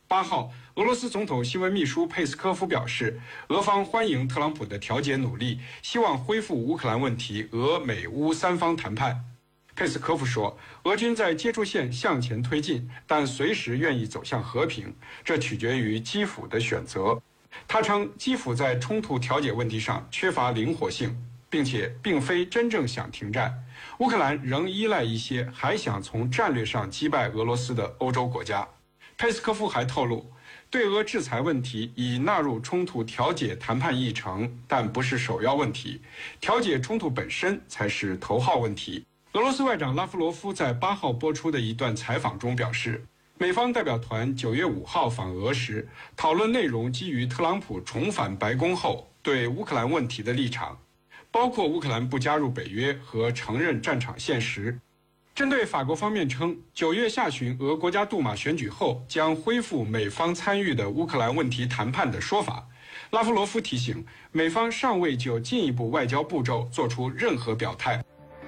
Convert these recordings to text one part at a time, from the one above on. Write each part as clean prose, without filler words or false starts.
8号，俄罗斯总统新闻秘书佩斯科夫表示，俄方欢迎特朗普的调解努力，希望恢复乌克兰问题俄美乌三方谈判。佩斯科夫说，俄军在接触线向前推进，但随时愿意走向和平，这取决于基辅的选择。他称，基辅在冲突调解问题上缺乏灵活性，并且并非真正想停战。乌克兰仍依赖一些还想从战略上击败俄罗斯的欧洲国家。佩斯科夫还透露，对俄制裁问题已纳入冲突调解谈判议程，但不是首要问题，调解冲突本身才是头号问题。俄罗斯外长拉夫罗夫在8号播出的一段采访中表示，美方代表团9月5号访俄时，讨论内容基于特朗普重返白宫后对乌克兰问题的立场，包括乌克兰不加入北约和承认战场现实。针对法国方面称9月下旬俄国家杜马选举后将恢复美方参与的乌克兰问题谈判的说法，拉夫罗夫提醒，美方尚未就进一步外交步骤做出任何表态。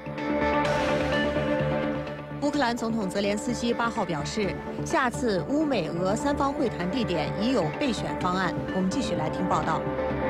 乌克兰总统泽连斯基8号表示，下次乌美俄三方会谈地点已有备选方案。我们继续来听报道。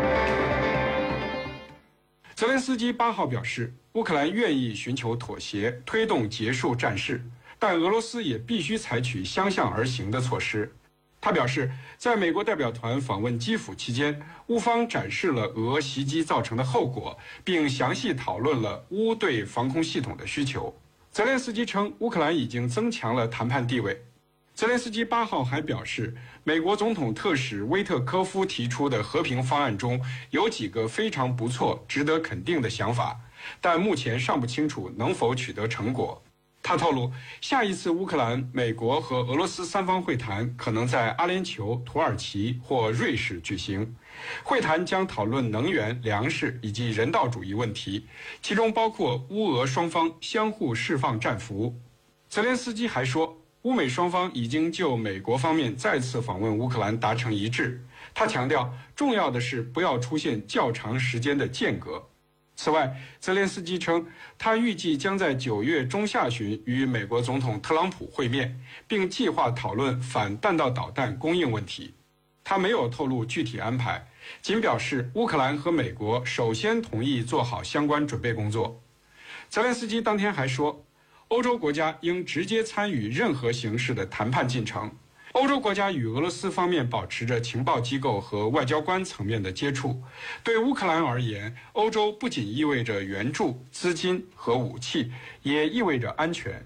泽连斯基8号表示，乌克兰愿意寻求妥协，推动结束战事，但俄罗斯也必须采取相向而行的措施。他表示，在美国代表团访问基辅期间，乌方展示了俄袭击造成的后果，并详细讨论了乌对防空系统的需求。泽连斯基称，乌克兰已经增强了谈判地位。泽连斯基8号还表示，美国总统特使威特科夫提出的和平方案中有几个非常不错、值得肯定的想法，但目前尚不清楚能否取得成果。他透露，下一次乌克兰、美国和俄罗斯三方会谈可能在阿联酋、土耳其或瑞士举行。会谈将讨论能源、粮食以及人道主义问题，其中包括乌俄双方相互释放战俘。泽连斯基还说，乌美双方已经就美国方面再次访问乌克兰达成一致。他强调，重要的是不要出现较长时间的间隔。此外，泽连斯基称，他预计将在9月中下旬与美国总统特朗普会面，并计划讨论反弹道导弹供应问题。他没有透露具体安排，仅表示乌克兰和美国首先同意做好相关准备工作。泽连斯基当天还说，欧洲国家应直接参与任何形式的谈判进程。欧洲国家与俄罗斯方面保持着情报机构和外交官层面的接触。对乌克兰而言，欧洲不仅意味着援助、资金和武器，也意味着安全。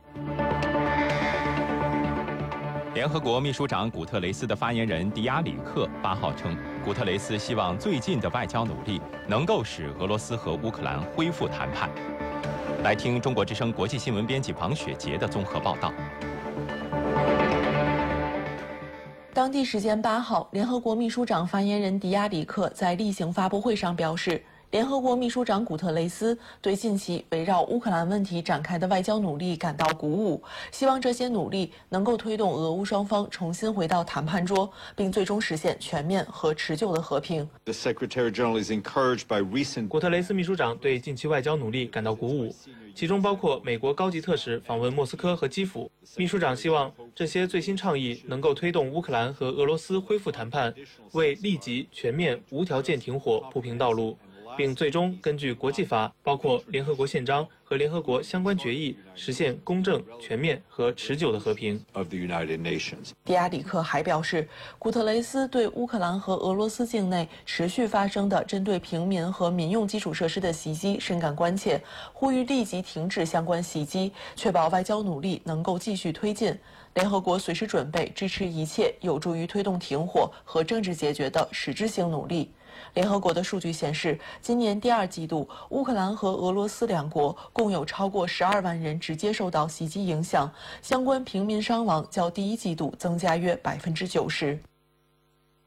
联合国秘书长古特雷斯的发言人迪亚里克8号称，古特雷斯希望最近的外交努力能够使俄罗斯和乌克兰恢复谈判。来听中国之声国际新闻编辑王雪杰的综合报道。 当地时间8号，联合国秘书长发言人迪亚里克在例行发布会上表示，联合国秘书长古特雷斯对近期围绕乌克兰问题展开的外交努力感到鼓舞，希望这些努力能够推动俄乌双方重新回到谈判桌，并最终实现全面和持久的和平。 古特雷斯秘书长对近期外交努力感到鼓舞，其中包括美国高级特使访问莫斯科和基辅。秘书长希望这些最新倡议能够推动乌克兰和俄罗斯恢复谈判，为立即、全面、无条件停火铺平道路，并最终根据国际法，包括联合国宪章和联合国相关决议，实现公正、全面和持久的和平。 迪亚里克还表示，古特雷斯对乌克兰和俄罗斯境内持续发生的针对平民和民用基础设施的袭击深感关切，呼吁立即停止相关袭击，确保外交努力能够继续推进。联合国随时准备支持一切有助于推动停火和政治解决的实质性努力。联合国的数据显示，今年第2季度，乌克兰和俄罗斯两国共有超过12万人直接受到袭击影响，相关平民伤亡较第1季度增加约90%。